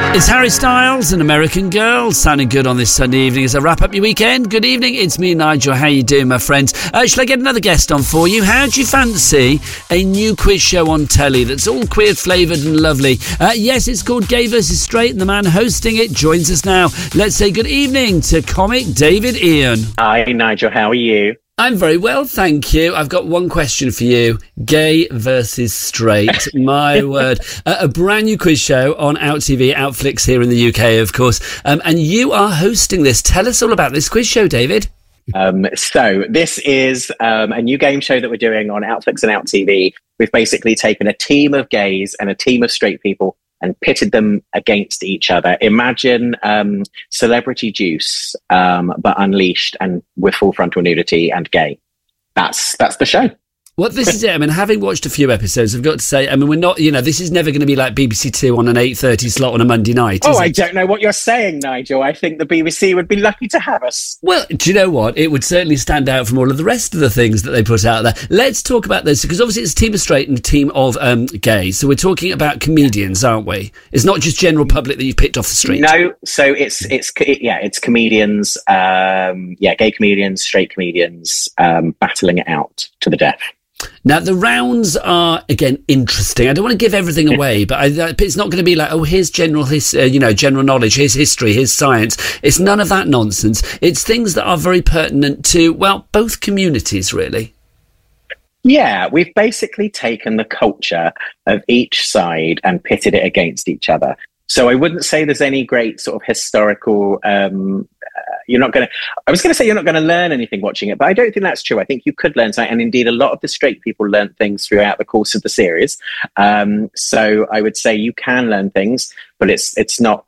It's Harry Styles, An American Girl, sounding good on this Sunday evening as I wrap up your weekend. Good evening, it's me, Nigel. How you doing, my friends? Shall I get another guest on for you? How do you fancy a new quiz show on telly that's all queer-flavoured and lovely? Yes, it's called Gay vs. Straight, and the man hosting it joins us now. Let's say good evening to comic David Ian. Hi, Nigel. How are you? I'm very well, thank you. I've got one question for you. Gay versus straight. My word. A brand new quiz show on OutTV, Outflix here in the UK, of course. And you are hosting this. Tell us all about this quiz show, David. So this is a new game show that we're doing on Outflix and OutTV. We've basically taken a team of gays and a team of straight people and pitted them against each other. Imagine Celebrity Juice, but unleashed and with full frontal nudity and gay. That's the show. Well, this is it. I mean, having watched a few episodes, I've got to say, I mean, we're not, this is never going to be like BBC Two on an 8:30 slot on a Monday night. I don't know what you're saying, Nigel. I think the BBC would be lucky to have us. Well, do you know what? It would certainly stand out from all of the rest of the things that they put out there. Let's talk about this, because obviously it's a team of straight and a team of gay. So we're talking about comedians, aren't we? It's not just general public that you've picked off the street. No, so it's comedians, gay comedians, straight comedians, battling it out to the death. Now, the rounds are, again, interesting. I don't want to give everything away, but it's not going to be like, here's general knowledge, here's history, here's science. It's none of that nonsense. It's things that are very pertinent to, well, both communities, really. Yeah, we've basically taken the culture of each side and pitted it against each other. So I wouldn't say there's any great sort of historical... you're not going to learn anything watching it, but I don't think that's true. I think you could learn something, and indeed a lot of the straight people learn things throughout the course of the series. So I would say you can learn things, but it's not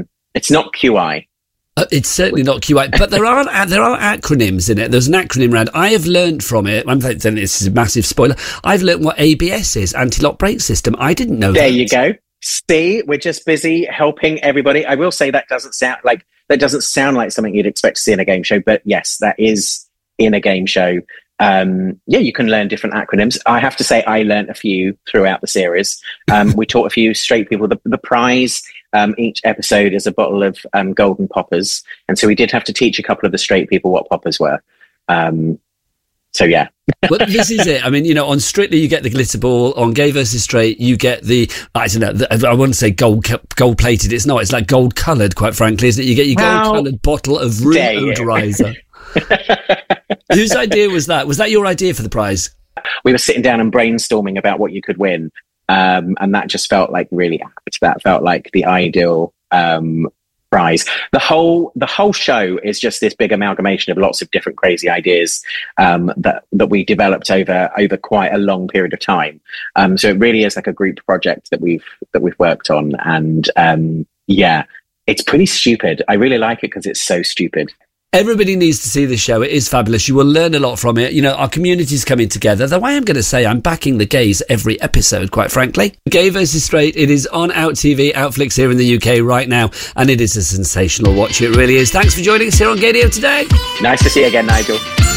QI. It's certainly not QI, but there are acronyms in it. There's an acronym round. I have learned from it. I'm saying this is a massive spoiler. I've learned what ABS is, anti-lock brake system. I didn't know that. There you go. See, we're just busy helping everybody. I will say that doesn't sound like something you'd expect to see in a game show, but yes, that is in a game show. You can learn different acronyms. I have to say I learned a few throughout the series. We taught a few straight people. The prize each episode is a bottle of golden poppers, and so we did have to teach a couple of the straight people what poppers were. So yeah. Well, this is it. I mean, on Strictly you get the glitter ball. On Gay versus Straight you get the, I don't know, I wouldn't say gold plated. It's not. It's like gold coloured, quite frankly, isn't it? You get your gold coloured bottle of room odorizer. Whose idea was that? Was that your idea for the prize? We were sitting down and brainstorming about what you could win, and that just felt like really apt. That felt like the ideal prize. The whole show is just this big amalgamation of lots of different crazy ideas that we developed over quite a long period of time. So it really is like a group project that we've worked on, and it's pretty stupid. I really like it because it's so stupid. Everybody needs to see this show. It is fabulous. You will learn a lot from it. Our community's coming together. Though I am going to say I'm backing the gays every episode, quite frankly. Gay versus Straight. It is on OutTV, Outflix here in the UK right now. And it is a sensational watch. It really is. Thanks for joining us here on Gaydio today. Nice to see you again, Nigel.